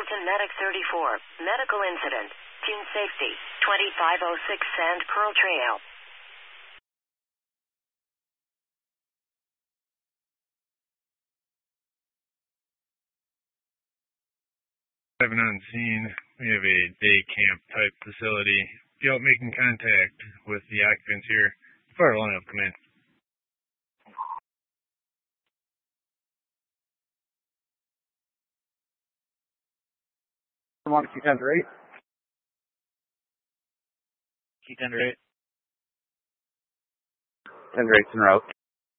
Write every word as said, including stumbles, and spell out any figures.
Littleton Medic thirty-four. Medical incident. Team safety. twenty-five oh six Sand Pearl Trail. Seven on scene. We have a day camp type facility. Be out making contact with the occupants here. Fire lineup, come in. Come on, Q ten eight. Q ten eight. ten eight's en route.